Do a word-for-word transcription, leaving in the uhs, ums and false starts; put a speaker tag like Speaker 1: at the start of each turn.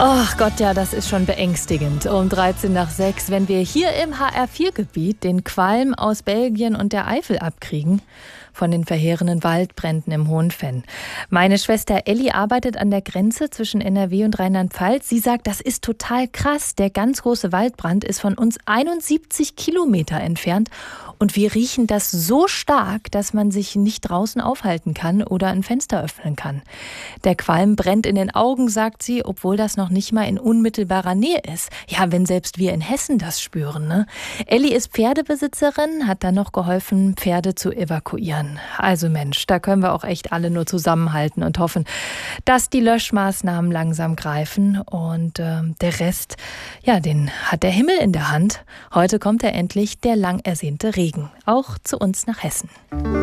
Speaker 1: Ach Gott, ja, das ist schon beängstigend. Um dreizehn nach sechs, wenn wir hier im H R vier Gebiet den Qualm aus Belgien und der Eifel abkriegen von den verheerenden Waldbränden im Hohenfenn. Meine Schwester Elli arbeitet an der Grenze zwischen N R W und Rheinland-Pfalz. Sie sagt, das ist total krass. Der ganz große Waldbrand ist von uns einundsiebzig Kilometer entfernt. Und wir riechen das so stark, dass man sich nicht draußen aufhalten kann oder ein Fenster öffnen kann. Der Qualm brennt in den Augen, sagt sie, obwohl das noch nicht mal in unmittelbarer Nähe ist. Ja, wenn selbst wir in Hessen das spüren, ne? Elli ist Pferdebesitzerin, hat dann noch geholfen, Pferde zu evakuieren. Also Mensch, da können wir auch echt alle nur zusammenhalten und hoffen, dass die Löschmaßnahmen langsam greifen. Und äh, der Rest, ja, den hat der Himmel in der Hand. Heute kommt er endlich, der lang ersehnte Regen, auch zu uns nach Hessen.